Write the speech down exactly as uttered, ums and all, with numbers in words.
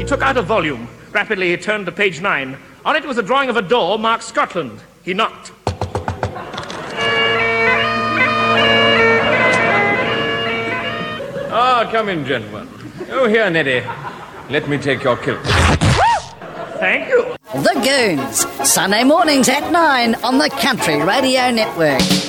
took out a volume. Rapidly, he turned to page nine. On it was a drawing of a door marked Scotland. He knocked. Ah, come in, gentlemen. Oh, here, Neddy. Let me take your kilt. Thank you. The Goons, Sunday mornings at nine on the Country Radio Network.